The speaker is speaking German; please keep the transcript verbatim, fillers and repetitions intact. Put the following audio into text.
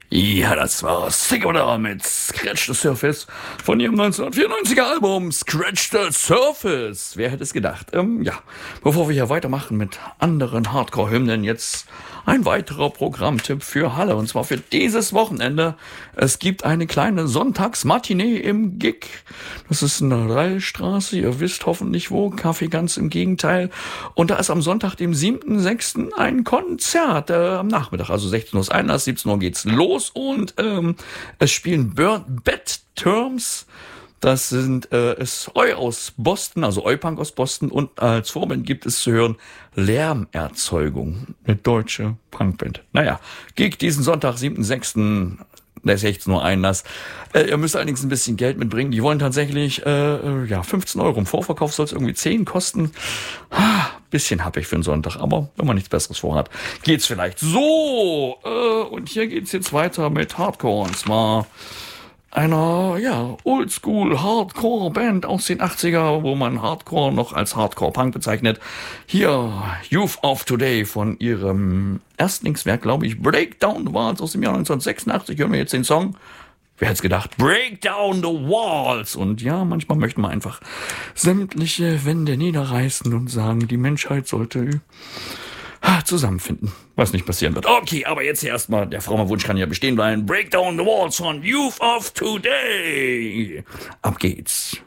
Ja, das war Sigurda mit Scratch the Surface von ihrem neunzehnhundertvierundneunziger Album Scratch the Surface. Wer hätte es gedacht? Ähm, ja, bevor wir hier weitermachen mit anderen Hardcore-Hymnen, jetzt ein weiterer Programmtipp für Halle, und zwar für dieses Wochenende. Es gibt eine kleine Sonntagsmatinee im Gig. Das ist in der Reilstraße, ihr wisst hoffentlich wo, Kaffee ganz im Gegenteil. Und da ist am Sonntag, dem siebten sechsten ein Konzert äh, am Nachmittag, also sechzehn Uhr ist Einlass, siebzehn Uhr geht's los und ähm, es spielen Bad Terms. Das sind äh, ist Eu aus Boston, also Eu-Punk aus Boston, und als Vorband gibt es zu hören Lärmerzeugung, eine deutsche Punkband. Naja, Gig diesen Sonntag, siebten sechsten der sechzehn Uhr Einlass. Äh, ihr müsst allerdings ein bisschen Geld mitbringen. Die wollen tatsächlich äh, ja fünfzehn Euro. Im Vorverkauf soll es irgendwie zehn kosten. Ah, bisschen happig für einen Sonntag, aber wenn man nichts Besseres vorhat, geht's vielleicht. So, äh, und hier geht's jetzt weiter mit Hardcore, und zwar einer, ja, Oldschool-Hardcore-Band aus den achtziger, wo man Hardcore noch als Hardcore-Punk bezeichnet. Hier, Youth of Today von ihrem Erstlingswerk, glaube ich, Break Down the Walls aus dem Jahr neunzehnhundertsechsundachtzig. Hören wir jetzt den Song. Wer hätte es gedacht? Break Down the Walls. Und ja, manchmal möchte man einfach sämtliche Wände niederreißen und sagen, die Menschheit sollte zusammenfinden, was nicht passieren wird. Okay, aber jetzt hier erstmal, der Frauenwunsch kann ja bestehen bleiben. Break Down the Walls von Youth of Today. Ab geht's.